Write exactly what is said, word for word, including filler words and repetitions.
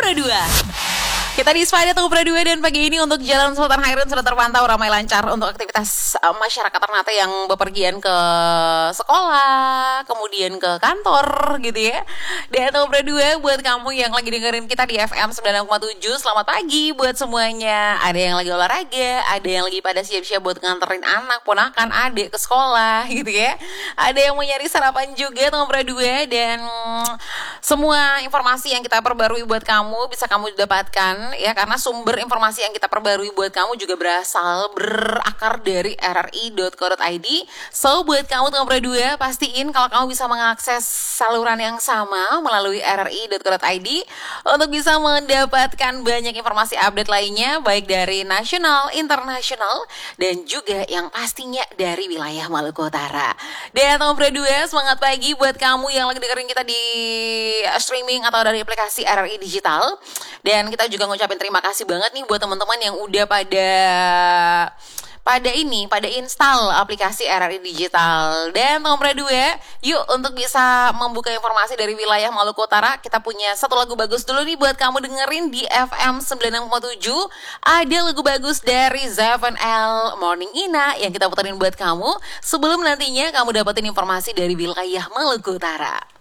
Tengah dua. Kita di Spida Tengah dua dan pagi ini untuk Jalan Sultan Hairun sudah terpantau ramai lancar untuk aktivitas uh, masyarakat Ternate yang bepergian ke sekolah, kemudian ke kantor gitu ya. Dan Tengah dua buat kamu yang lagi dengerin kita di F M sembilan koma tujuh, selamat pagi buat semuanya. Ada yang lagi olahraga, ada yang lagi pada siap-siap buat nganterin anak, ponakan, adik ke sekolah gitu ya. Ada yang mau nyari sarapan juga Tengah dua dan semua informasi yang kita perbarui buat kamu bisa kamu dapatkan ya, karena sumber informasi yang kita perbarui buat kamu juga berasal berakar dari r r i dot co dot i d. So buat kamu Tengah dua, pastiin kalau kamu bisa mengakses saluran yang sama melalui r r i dot co dot i d untuk bisa mendapatkan banyak informasi update lainnya, baik dari nasional, internasional, dan juga yang pastinya dari wilayah Maluku Utara. Dan Tengah dua, semangat pagi buat kamu yang lagi dengerin kita di streaming atau dari aplikasi R R I Digital. Dan kita juga ngucapin terima kasih banget nih buat teman-teman yang udah pada pada ini, pada install aplikasi R R I Digital. Dan Tengah dua, yuk untuk bisa membuka informasi dari wilayah Maluku Utara, kita punya satu lagu bagus dulu nih buat kamu dengerin di F M sembilan koma tujuh. Ada lagu bagus dari Zeven L, Morning Ina, yang kita puterin buat kamu sebelum nantinya kamu dapetin informasi dari wilayah Maluku Utara.